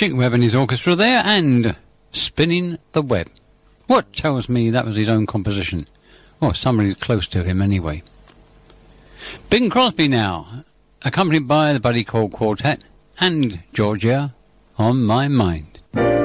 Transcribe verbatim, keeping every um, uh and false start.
Chick Webb and his orchestra there, and Spinning the Web. What tells me that was his own composition? Or somebody close to him anyway. Bing Crosby now, accompanied by the Buddy Cole Quartet and Georgia on My Mind.